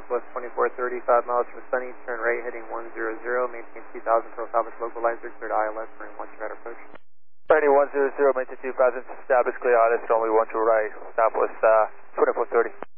Southwest 2430, 5 miles from Sunny, turn right heading 100, maintain 2000 Pearl Southwest localizer, clear to ILS, running 1 to right approach. Ready 100, maintain 2000, establish clear ILS, runway 1 to right, Southwest 2430.